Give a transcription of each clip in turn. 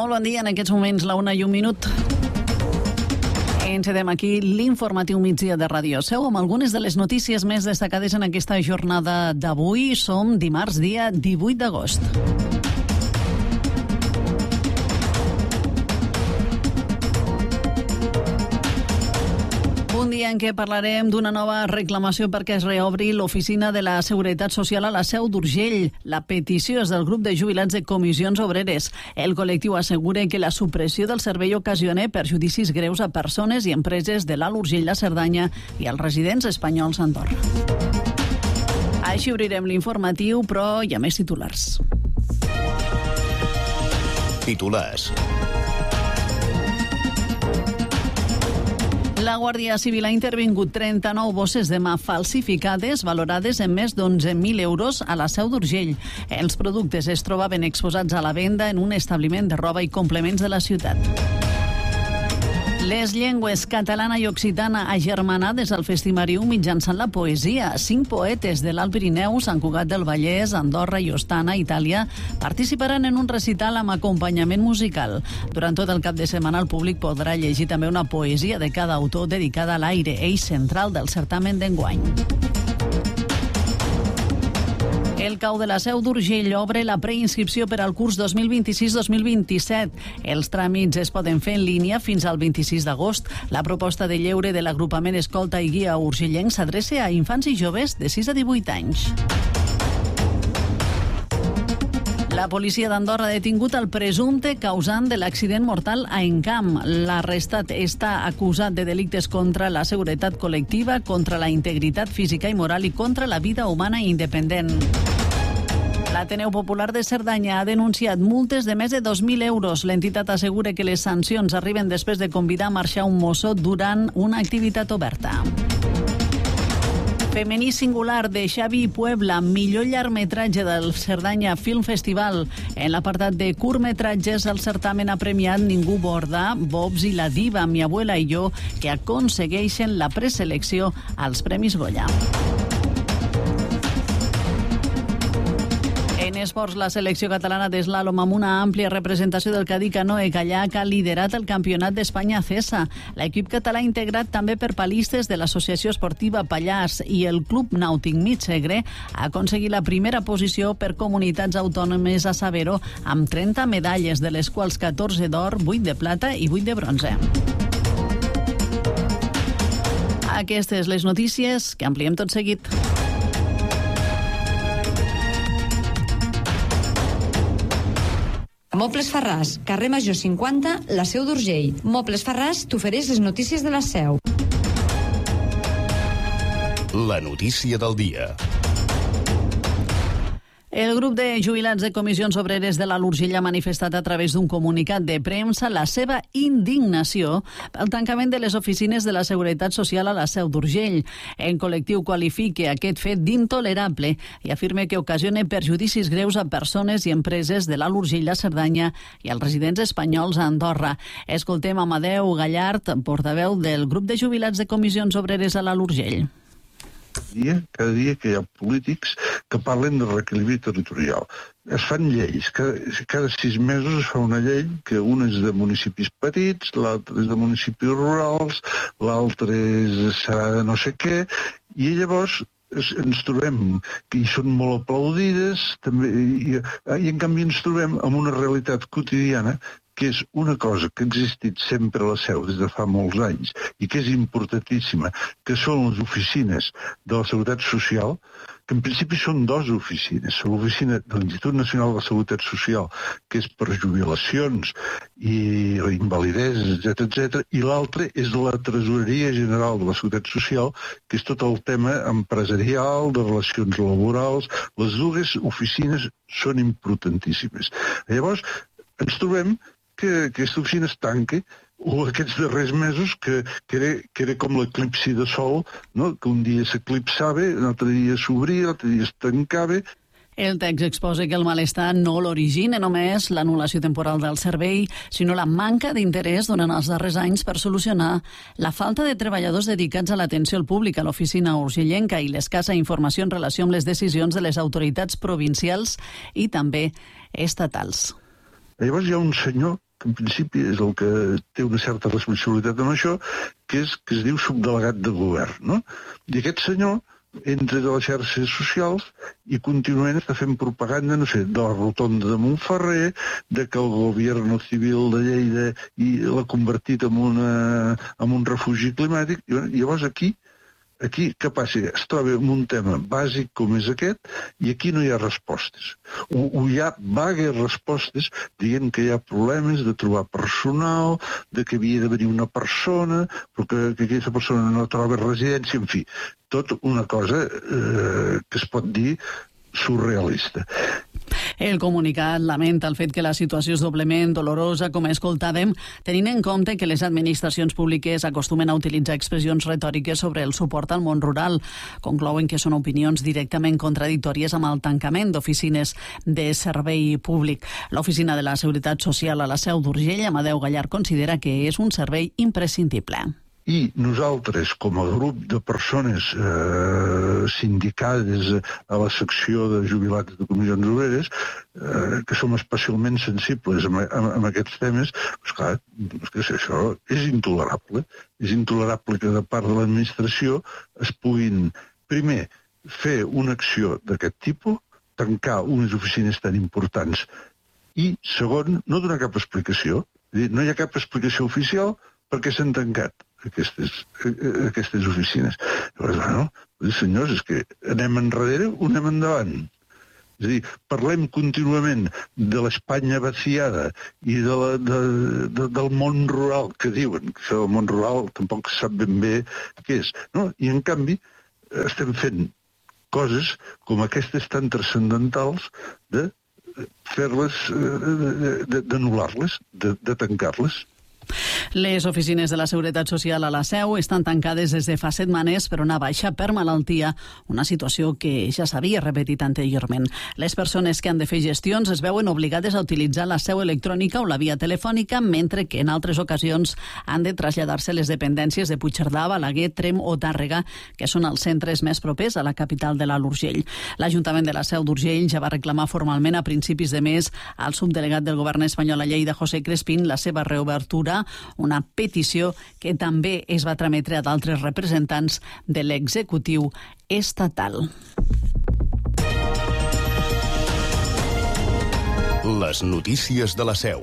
Molt bon dia, en aquests moments la 1:01. Encedem aquí l'informatiu migdia de Ràdio Seu amb algunes de les notícies més destacades en aquesta jornada d'avui. Som dimarts, dia 18 d'agost. Un dia en què parlarem d'una nova reclamació perquè es reobri l'oficina de la Seguretat Social a la Seu d'Urgell. La petició és del grup de jubilats de Comissions Obreres. El col·lectiu assegura que la supressió del servei ocasiona perjudicis greus a persones i empreses de l'Alt Urgell, la Cerdanya i als residents espanyols a Andorra. Així obrirem l'informatiu, però hi ha més titulars. Titulars. La Guàrdia Civil ha intervingut 39 bosses de mà falsificades valorades en més d'11.000 euros a la Seu d'Urgell. Els productes es trobaven exposats a la venda en un establiment de roba i complements de la ciutat. Les llengües catalana i occitana agermanades al Festimariu mitjançant la poesia. 5 poetes de l'Alt Pirineu, Sant Cugat del Vallès, Andorra i Ostana, Itàlia, participaran en un recital amb acompanyament musical. Durant tot el cap de setmana el públic podrà llegir també una poesia de cada autor dedicada a l'aire, eix central del certamen d'enguany. El CAU de la Seu d'Urgell obre la preinscripció per al curs 2026-2027. Els tràmits es poden fer en línia fins al 26 d'agost. La proposta de lleure de l'agrupament Escolta i Guia Urgellenc s'adreça a infants i joves de 6 a 18 anys. La policia d'Andorra ha detingut el presumpte causant de l'accident mortal a Encamp. L'arrestat està acusat de delictes contra la seguretat col·lectiva, contra la integritat física i moral i contra la vida humana independent. L'Ateneu Popular de Cerdanya ha denunciat multes de més de 2.000 euros. L'entitat assegura que les sancions arriben després de convidar a marxar un mosso durant una activitat oberta. Femení singular de Xavi Puebla, millor llargmetratge del Cerdanya Film Festival. En l'apartat de curtmetratges, el certamen ha premiat Ningú Borda, Bobs i la diva, Mi abuela i jo, que aconsegueixen la preselecció als Premis Goya. En esports, la selecció catalana d'eslàlom amb una àmplia representació del Cadí Canoe Kayak ha liderat el Campionat d'Espanya CESA. L'equip català integrat també per palistes de l'Associació Esportiva Pallars i el Club Nàutic Mitsegre ha aconseguit la primera posició per comunitats autònomes a saber-ho, amb 30 medalles, de les quals 14 d'or, 8 de plata i 8 de bronze. Aquestes les notícies que ampliem tot seguit. Mobles Ferràs, carrer Major 50, la Seu d'Urgell. Mobles Ferràs t'ofereix les notícies de la Seu. La notícia del dia. El grup de jubilats de Comissions Obreres de l'Alt Urgell ha manifestat a través d'un comunicat de premsa la seva indignació pel tancament de les oficines de la Seguretat Social a la Seu d'Urgell. En col·lectiu qualifica aquest fet d'intolerable i afirma que ocasiona perjudicis greus a persones i empreses de l'Alt Urgell, la Cerdanya i als residents espanyols a Andorra. Escoltem Amadeu Gallart, portaveu del grup de jubilats de Comissions Obreres a l'Alt Urgell. Cada dia que hi ha polítics que parlen de reequilibri territorial. Es fan lleis. Cada 6 mesos es fa una llei que una és de municipis petits, l'altra és de municipis rurals, l'altra serà de no sé què, i llavors ens trobem que hi són molt aplaudides també, i en canvi ens trobem amb una realitat quotidiana que és una cosa que ha existit sempre a la Seu des de fa molts anys i que és importantíssima, que són les oficines de la Seguretat Social, que en principi són 2 oficines. L'oficina de l'Institut Nacional de la Seguretat Social, que és per jubilacions i invalidesa, etc., i l'altra és la Tresoreria General de la Seguretat Social, que és tot el tema empresarial, de relacions laborals. Les 2 oficines són importantíssimes. Llavors, ens trobem que aquesta oficina es tanqui, o aquests darrers mesos, que era com l'eclipsi de sol, no? Que un dia s'eclipsava, un altre dia s'obria, l'altre dia es tancava. El text exposa que el malestar no l'origina només l'anul·lació temporal del servei, sinó la manca d'interès durant els darrers anys per solucionar la falta de treballadors dedicats a l'atenció al públic a l'oficina urgellenca i l'escassa informació en relació amb les decisions de les autoritats provincials i també estatals. Llavors hi ha un senyor que en principi és el que té una certa responsabilitat amb això, que es diu subdelegat de govern, no? I aquest senyor entra de les xarxes socials i contínuament està fent propaganda, no sé, de la rotonda de Montferrer, de que el govern civil de Lleida l'ha convertit en un refugi climàtic. I llavors aquí què passa? Es troba en un tema bàsic com és aquest i aquí no hi ha respostes. O hi ha vagues respostes dient que hi ha problemes de trobar personal, de que havia de venir una persona, però que aquesta persona no troba residència, en fi, tot una cosa que es pot dir surrealista. El comunicat lamenta el fet que la situació és doblement dolorosa, com escoltàvem, tenint en compte que les administracions públiques acostumen a utilitzar expressions retòriques sobre el suport al món rural. Conclouen que són opinions directament contradictòries amb el tancament d'oficines de servei públic. L'Oficina de la Seguretat Social a la Seu d'Urgell, Amadeu Gallard, considera que és un servei imprescindible. I nosaltres, com a grup de persones sindicades a la secció de jubilats de comissions obreres, que som especialment sensibles amb aquests temes, doncs clar, això és intolerable. És intolerable que de part de l'administració es puguin, primer, fer una acció d'aquest tipus, tancar unes oficines tan importants, i, segon, no donar cap explicació. No hi ha cap explicació oficial perquè s'han tancat aquestes oficines. Llavors, senyors, és que anem enrere o anem endavant? És a dir, parlem contínuament de l'Espanya vaciada i del món rural, que diuen que això del món rural tampoc sap ben bé què és. No? I, en canvi, estem fent coses com aquestes tan transcendentals de fer-les, d'anul·lar-les, de tancar-les. Les oficines de la Seguretat Social a la Seu estan tancades des de fa 7 setmanes per una baixa per malaltia, una situació que ja s'havia repetit anteriorment. Les persones que han de fer gestions es veuen obligades a utilitzar la seu electrònica o la via telefònica, mentre que en altres ocasions han de traslladar-se a les dependències de Puigcerdà, Balaguer, Tremp o Tàrrega, que són els centres més propers a la capital de l'Alt Urgell. L'Ajuntament de la Seu d'Urgell ja va reclamar formalment a principis de mes al subdelegat del govern espanyol a Lleida, José Crespín, la seva reobertura, una petició que també es va trametre a d'altres representants de l'executiu estatal. Les notícies de la Seu.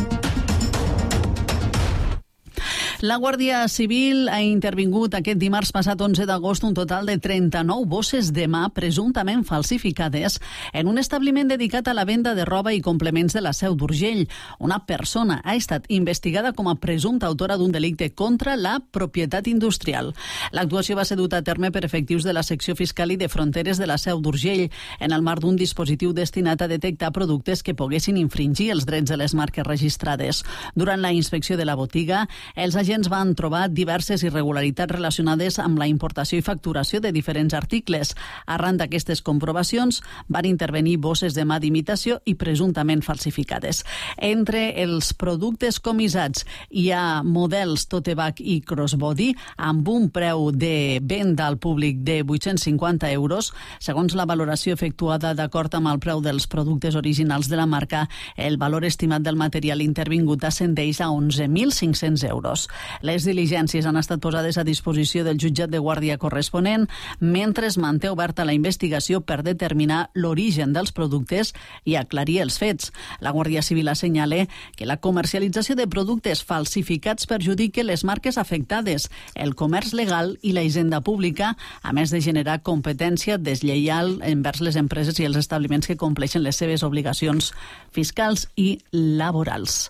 La Guàrdia Civil ha intervingut aquest dimarts passat 11 d'agost un total de 39 bosses de mà presumptament falsificades en un establiment dedicat a la venda de roba i complements de la Seu d'Urgell. Una persona ha estat investigada com a presumpta autora d'un delicte contra la propietat industrial. L'actuació va ser duta a terme per efectius de la secció fiscal i de fronteres de la Seu d'Urgell en el marc d'un dispositiu destinat a detectar productes que poguessin infringir els drets de les marques registrades. Durant la inspecció de la botiga, els agents van trobar diverses irregularitats relacionades amb la importació i facturació de diferents articles. Arran d'aquestes comprovacions, van intervenir bosses de mà d'imitació i presumptament falsificades. Entre els productes comissats hi ha models tote bag i crossbody amb un preu de venda al públic de 850 euros. Segons la valoració efectuada d'acord amb el preu dels productes originals de la marca, el valor estimat del material intervingut ascendeix a 11.500 euros. Les diligències han estat posades a disposició del jutjat de guàrdia corresponent, mentre es manté oberta la investigació per determinar l'origen dels productes i aclarir els fets. La Guàrdia Civil assenyala que la comercialització de productes falsificats perjudica les marques afectades, el comerç legal i la hisenda pública, a més de generar competència deslleial envers les empreses i els establiments que compleixen les seves obligacions fiscals i laborals.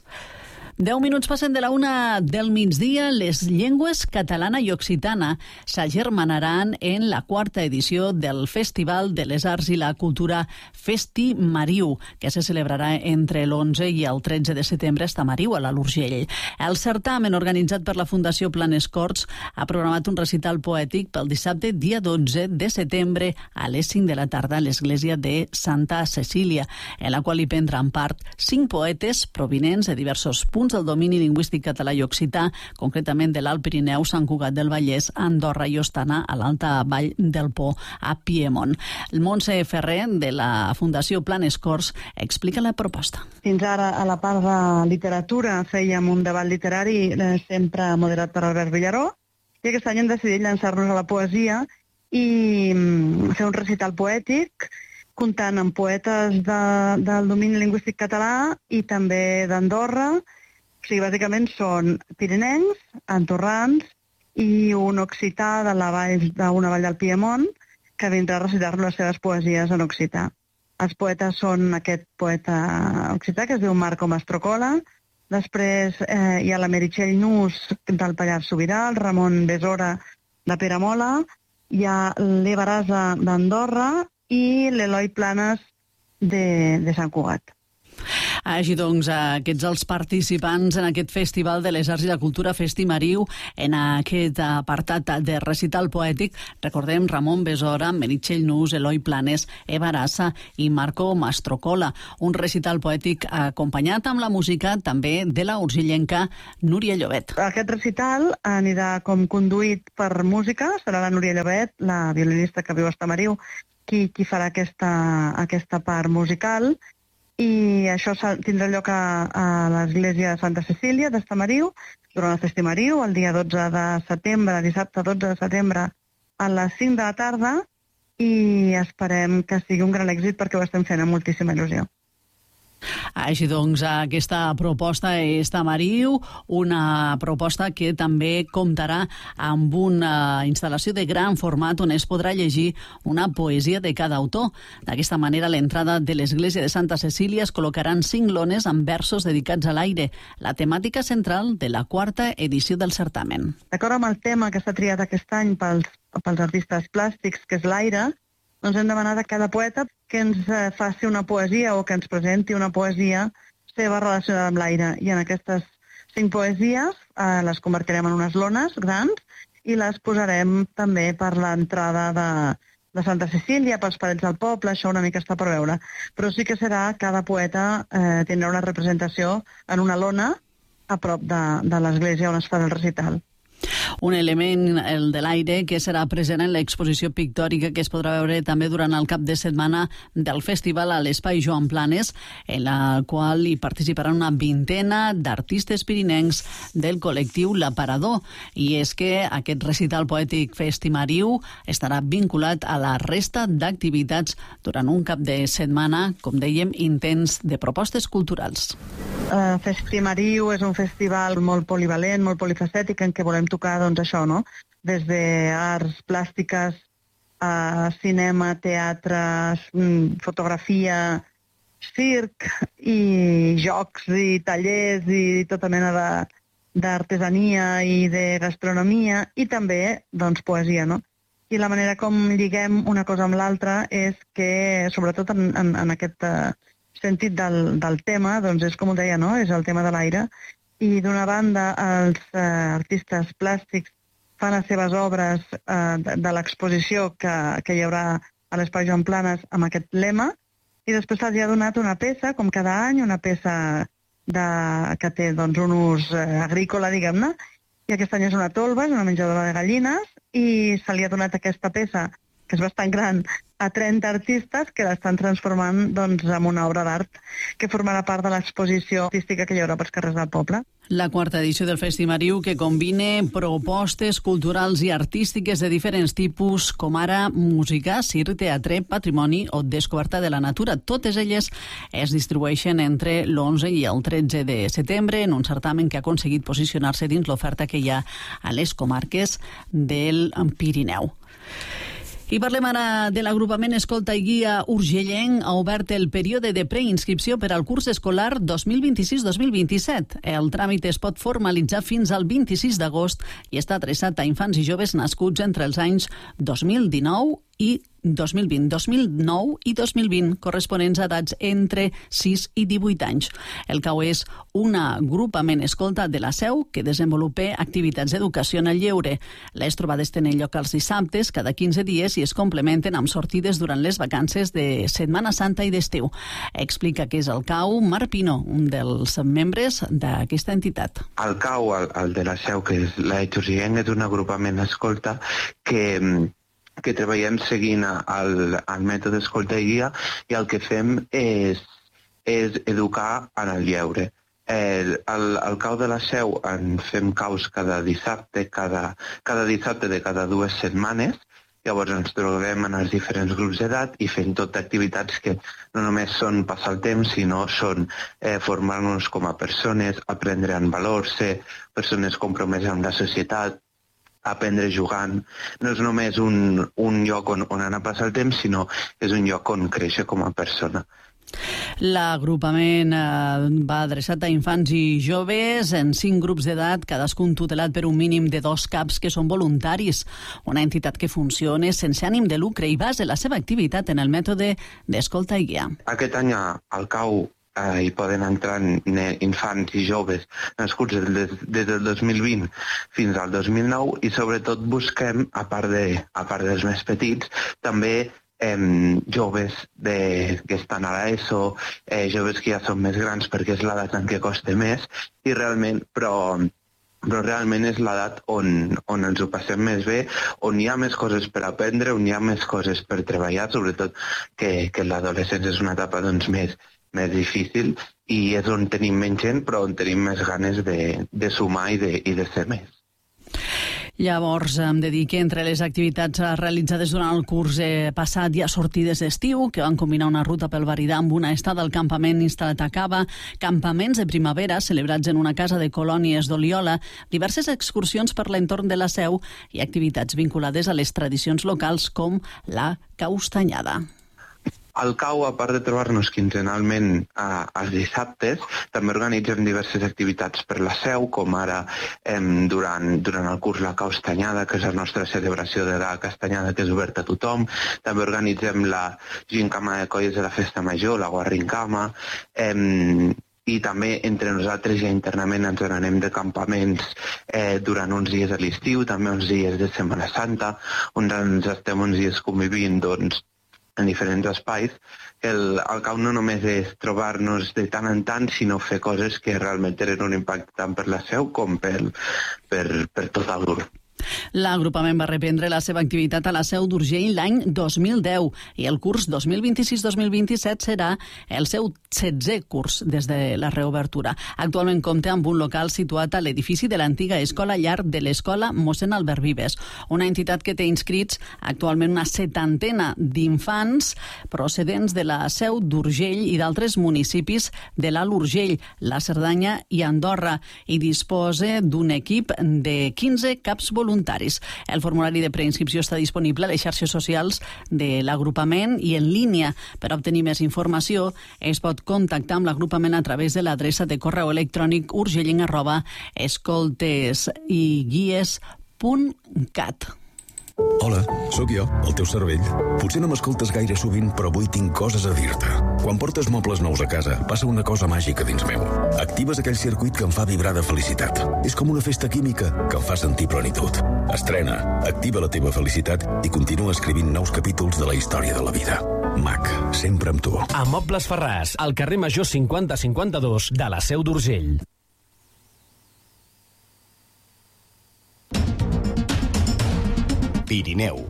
10 minuts passen de la 1 del migdia. Les llengües catalana i occitana s'agermanaran en la 4ª edició del Festival de les Arts i la Cultura Festi Mariu, que se celebrarà entre l'11 i el 13 de setembre a Estamariu, a l'Alt Urgell. El certamen, organitzat per la Fundació Planes Corts, ha programat un recital poètic pel dissabte, dia 12 de setembre, a les 5 de la tarda a l'església de Santa Cecília, en la qual hi prendran part 5 poetes provinents de diversos punts alguns del domini lingüístic català i occità, concretament de l'Alt Pirineu, Sant Cugat del Vallès, Andorra i Ostana, a l'Alta Vall del Po, a Piemont. El Montse Ferrer, de la Fundació Planes Corts, explica la proposta. Fins ara, a la part de literatura, fèiem un debat literari sempre moderat per Albert Villaró, i aquest any hem decidit llançar-nos a la poesia i fer un recital poètic, comptant amb poetes del domini lingüístic català i també d'Andorra. O sigui, bàsicament són pirinencs, andorrans i un occità d'una vall del Piemont que vindrà a recitar-nos les seves poesies en occità. Els poetes són aquest poeta occità que es diu Marco Mastrocola. Després hi ha la Meritxell Nus del Pallars Sobirà, el Ramon Besora de Peramola, hi ha l'Eva Arasa d'Andorra i l'Eloi Planes de Sant Cugat. Així doncs, aquests els participants en aquest Festival de les Arts i la Cultura Festimariu, en aquest apartat de recital poètic. Recordem Ramon Besora, Meritxell Nus, Eloi Planes, Eva Arasa i Marco Mastrocola. Un recital poètic acompanyat amb la música també de la urgellenca Núria Llobet. Aquest recital anirà com conduït per música, serà la Núria Llobet, la violinista que viu a Estamariu, qui farà aquesta part musical. I això tindrà lloc a l'església de Santa Cecília d'Estamariu durant el Festimariu, el dia 12 de setembre, dissabte 12 de setembre, a les 5 de la tarda, i esperem que sigui un gran èxit perquè ho estem fent amb moltíssima il·lusió. Així doncs, aquesta proposta és Estamariu, una proposta que també comptarà amb una instal·lació de gran format on es podrà llegir una poesia de cada autor. D'aquesta manera, a l'entrada de l'església de Santa Cecília es col·locaran 5 lones amb versos dedicats a l'aire, la temàtica central de la 4ª edició del certamen. D'acord amb el tema que s'ha triat aquest any pels artistes plàstics, que és l'aire, doncs hem demanat a cada poeta que ens faci una poesia o que ens presenti una poesia seva relacionada amb l'aire. I en aquestes 5 poesies les convertirem en unes lones grans i les posarem també per l'entrada de Santa Cecília, pels parets del poble, això una mica està per veure. Però sí que serà, cada poeta tindrà una representació en una lona a prop de l'església on es farà el recital. Un element, el de l'aire, que serà present en l'exposició pictòrica que es podrà veure també durant el cap de setmana del festival a l'Espai Joan Planes, en la qual hi participaran una 20ena d'artistes pirinencs del col·lectiu L'Aparador. I és que aquest recital poètic Festimariu estarà vinculat a la resta d'activitats durant un cap de setmana, com dèiem, intens de propostes culturals. Festimariu és un festival molt polivalent, molt polifacètic, en què volem tocar, doncs, això, no? Des d'arts plàstiques, cinema, teatre, fotografia, circ i jocs i tallers i tota mena d'artesania i de gastronomia i també, doncs, poesia, no? I la manera com lliguem una cosa amb l'altra és que, sobretot en aquest sentit del tema, doncs és com ho deia, no? És el tema de l'aire. I d'una banda els artistes plàstics fan les seves obres de l'exposició que hi haurà a l'Espai Joan Planes amb aquest lema, i després se'ls ha donat una peça, com cada any, una peça que té doncs, un ús agrícola, diguem-ne, i aquest any és una tolva, és una menjadora de gallines, i se li ha donat aquesta peça, que és bastant gran, a 30 artistes que l'estan transformant doncs, en una obra d'art que formarà part de l'exposició artística que hi haurà pels carrers del poble. La 4ª edició del Festimariu, que combina propostes culturals i artístiques de diferents tipus, com ara música, circ, teatre, patrimoni o descoberta de la natura. Totes elles es distribueixen entre l'11 i el 13 de setembre en un certamen que ha aconseguit posicionar-se dins l'oferta que hi ha a les comarques del Pirineu. I parlem ara de l'agrupament Escolta i Guia Urgellenc. Ha obert el període de preinscripció per al curs escolar 2026-2027. El tràmit es pot formalitzar fins al 26 d'agost i està adreçat a infants i joves nascuts entre els anys 2019 i 2020, 2009 i 2020, corresponents a edats entre 6 i 18 anys. El CAU és un agrupament escolta de la Seu que desenvolupa activitats d'educació en el lleure. Les trobades tenen lloc els dissabtes, cada 15 dies, i es complementen amb sortides durant les vacances de Setmana Santa i d'estiu. Explica què és el CAU Marc Pino, un dels membres d'aquesta entitat. El CAU, el de la Seu, que és la Iturgient, és un agrupament escolta que treballem seguint el mètode escolta i guia, i el que fem és educar en el lleure. El cau de la Seu en fem caus cada dissabte de cada 2 setmanes. Llavors ens trobem en els diferents grups d'edat i fent tot activitats que no només són passar el temps, sinó són formar-nos com a persones, aprendre en valors, ser persones compromeses amb la societat, aprendre jugant. No és només un lloc on anar a passar el temps, sinó és un lloc on créixer com a persona. L'agrupament va adreçat a infants i joves en 5 grups d'edat, cadascun tutelat per un mínim de 2 caps que són voluntaris. Una entitat que funciona sense ànim de lucre i basa la seva activitat en el mètode d'escolta i guia. Aquest any al CAU hi poden entrar infants i joves nascuts des del 2020 fins al 2009 i sobretot busquem, a part dels més petits, també joves que estan a l'ESO, joves que ja són més grans perquè és l'edat en què costa més, però realment és l'edat on ens ho passem més bé, on hi ha més coses per aprendre, on hi ha més coses per treballar, sobretot que l'adolescència és una etapa més difícil i és on tenim menys gent, però on tenim més ganes de sumar i de ser més. Llavors, em dedique entre les activitats realitzades durant el curs passat i a sortides d'estiu, que van combinar una ruta pel Varidà amb una estada al campament instal·lat a Cava, campaments de primavera celebrats en una casa de colònies d'Oliola, diverses excursions per l'entorn de la Seu i activitats vinculades a les tradicions locals com la caustanyada. Al CAU, a part de trobar-nos quinzenalment els dissabtes, també organitzem diverses activitats per la Seu, com ara durant el curs La Caustanyada, que és la nostra celebració de la castanyada, que és oberta a tothom. També organitzem la gincama de colles de la Festa Major, la Guarrincama, i també entre nosaltres ja internament ens n'anem de campaments durant uns dies a l'estiu, també uns dies de Setmana Santa, on ens estem uns dies convivint, en diferents espais. El CAU no només és trobar-nos de tant en tant, sinó fer coses que realment tenen un impacte tant per la Seu com per tot el grup. L'agrupament va reprendre la seva activitat a la Seu d'Urgell l'any 2010 i el curs 2026-2027 serà el seu 16è curs des de la reobertura. Actualment compta amb un local situat a l'edifici de l'antiga escola llar de l'escola Mossèn Albert Vives, una entitat que té inscrits actualment una 70ena d'infants procedents de la Seu d'Urgell i d'altres municipis de l'Alt Urgell, la Cerdanya i Andorra, i disposa d'un equip de 15 caps voluntaris. El formulari de preinscripció està disponible a les xarxes socials de l'agrupament i en línia. Per obtenir més informació es pot contactar amb l'agrupament a través de l'adreça de correu electrònic urgelling@escoltesigguies.cat. Hola, sóc jo, el teu cervell. Potser no m'escoltes gaire sovint, però avui tinc coses a dir-te. Quan portes mobles nous a casa, passa una cosa màgica dins meu. Actives aquell circuit que em fa vibrar de felicitat. És com una festa química que em fa sentir plenitud. Estrena, activa la teva felicitat i continua escrivint nous capítols de la història de la vida. MAC, sempre amb tu. A Mobles Ferràs, al carrer Major 5052 de la Seu d'Urgell. Pirineu.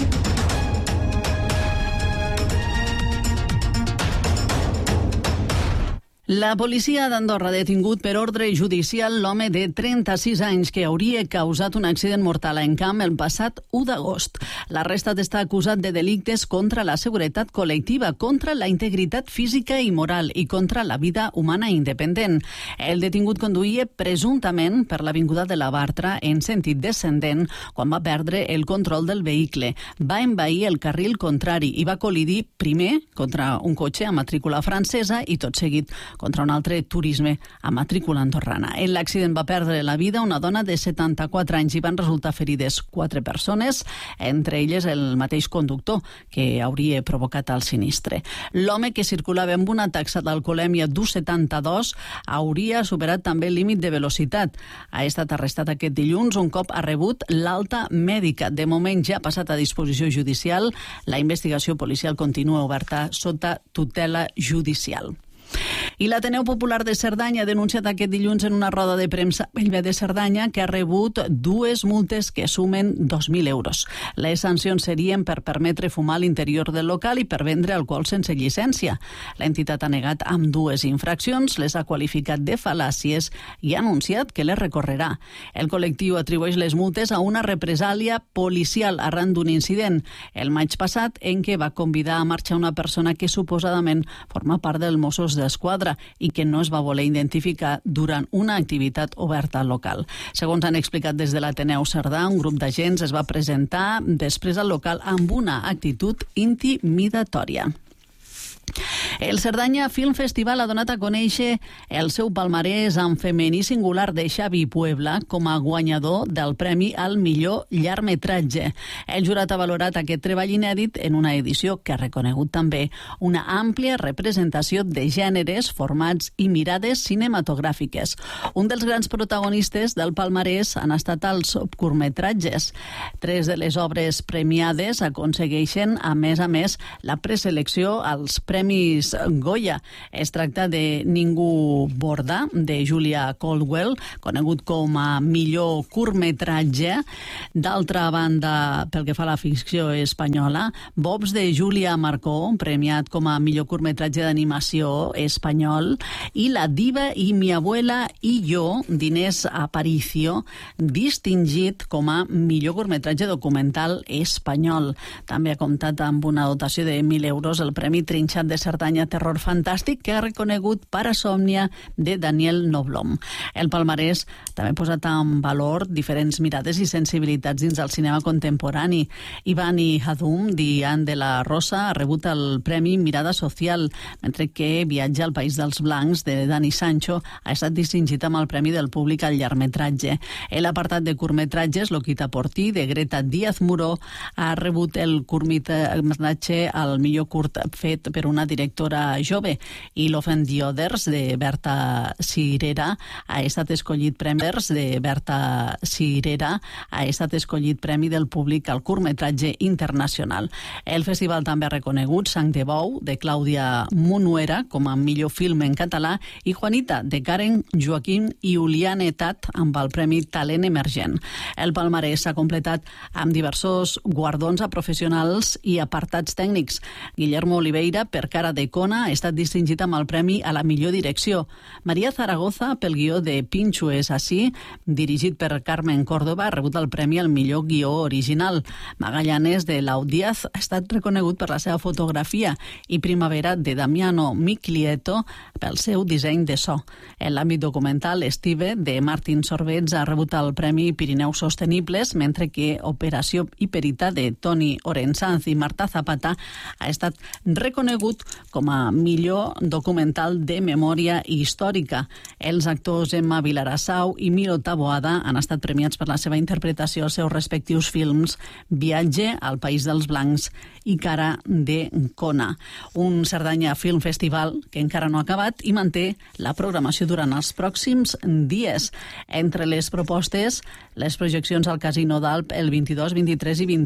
La policia d'Andorra ha detingut per ordre judicial l'home de 36 anys que hauria causat un accident mortal a Encamp el passat 1 d'agost. L'arrestat està acusat de delictes contra la seguretat col·lectiva, contra la integritat física i moral i contra la vida humana independent. El detingut conduïa presumptament per l'avinguda de la Bartra en sentit descendent quan va perdre el control del vehicle. Va envair el carril contrari i va col·lidir primer contra un cotxe a matrícula francesa i tot seguit contra un altre turisme a matrícula andorrana. En l'accident va perdre la vida una dona de 74 anys i van resultar ferides 4 persones, entre elles el mateix conductor que hauria provocat el sinistre. L'home, que circulava amb una taxa d'alcoholèmia d'1,72, hauria superat també el límit de velocitat. Ha estat arrestat aquest dilluns un cop ha rebut l'alta mèdica. De moment ja ha passat a disposició judicial. La investigació policial continua oberta sota tutela judicial. I l'Ateneu Popular de Cerdanya ha denunciat aquest dilluns en una roda de premsa a Bellver de Cerdanya que ha rebut 2 multes que sumen 2.000 euros. Les sancions serien per permetre fumar a l'interior del local i per vendre alcohol sense llicència. L'entitat ha negat amb 2 infraccions, les ha qualificat de fal·làcies i ha anunciat que les recorrerà. El col·lectiu atribueix les multes a una represàlia policial arran d'un incident el maig passat en què va convidar a marxar una persona que suposadament forma part dels Mossos d'Esquadra i que no es va voler identificar durant una activitat oberta al local. Segons han explicat des de l'Ateneu Cerdà, un grup d'agents es va presentar després al local amb una actitud intimidatòria. El Cerdanya Film Festival ha donat a conèixer el seu palmarès en femení singular de Xavi Puebla com a guanyador del premi al millor llargmetratge. El jurat ha valorat aquest treball inèdit en una edició que ha reconegut també una àmplia representació de gèneres, formats i mirades cinematogràfiques. Un dels grans protagonistes del palmarès han estat els curtmetratges. 3 de les obres premiades aconsegueixen, a més, la preselecció als Premis Goya. Es tracta de Ningú Borda, de Julia Caldwell, conegut com a millor curtmetratge. D'altra banda, pel que fa a la ficció espanyola, Bobs, de Julia Marcó, premiat com a millor curtmetratge d'animació espanyol, i La diva i mi abuela i jo, d'Inés Aparicio, distingit com a millor curtmetratge documental espanyol. També ha comptat amb una dotació de 1.000 euros el Premi Trinxat de Cerdanya Terror Fantàstic, que ha reconegut Parasòmnia, de Daniel Noblom. El palmarès també ha posat en valor diferents mirades i sensibilitats dins del cinema contemporani. Ivani Hadum, Diane de la Rosa, ha rebut el Premi Mirada Social, mentre que Viatge al País dels Blancs, de Dani Sancho, ha estat distingit amb el Premi del Públic al llargmetratge. L'apartat de curtmetratges, Loquita por ti, de Greta Díaz Muró, ha rebut el curtmetratge al millor curt fet per una directora jove, i L'Offen the Others, de Berta Cirera, ha estat escollit Premiers de Berta Cirera, ha estat escollit Premi del Públic al curtmetratge internacional. El festival també ha reconegut Sang de Bou, de Clàudia Munuera, com a millor film en català, i Juanita, de Karen Joaquim i Uliane Tat, amb el Premi Talent Emergent. El palmarès s'ha completat amb diversos guardons a professionals i apartats tècnics. Guillermo Oliveira, per Cara de Cona, ha estat distingit amb el Premi a la millor direcció. Maria Zaragoza, pel guió de Pinxo és així, dirigit per Carmen Córdoba, ha rebut el Premi al millor guió original. Magallanes, de Lau Díaz, ha estat reconegut per la seva fotografia, i Primavera, de Damiano Miglieto, pel seu disseny de so. En l'àmbit documental, Estive, de Martín Sorbets, ha rebut el Premi Pirineus Sostenibles, mentre que Operació Hiperita, de Toni Orensanz i Marta Zapata, ha estat reconegut com a millor documental de memòria històrica. Els actors Emma Vilarassau i Milo Taboada han estat premiats per la seva interpretació als seus respectius films Viatge al País dels Blancs i Cara de Cona. Un Cerdanya Film Festival que encara no ha acabat i manté la programació durant els pròxims dies. Entre les propostes, les projeccions al Casino d'Alp el 22, 23 i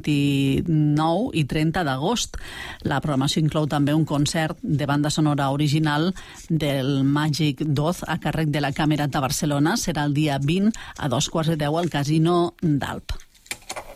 29 i 30 d'agost. La programació inclou també un concert de banda sonora original del Màgic d'Oz a càrrec de la Càmera de Barcelona. Serà el dia 20 a 2:15 al Casino d'Alp.